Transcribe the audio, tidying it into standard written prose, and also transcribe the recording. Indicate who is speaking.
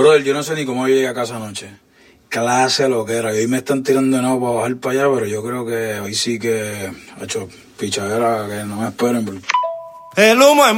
Speaker 1: Brother, yo no sé ni cómo yo llegué a casa anoche. Clase lo que era. Y hoy me están tirando de nuevo para bajar para allá, pero yo creo que hoy sí que ha hecho pichadera, que no me esperen.
Speaker 2: El humo en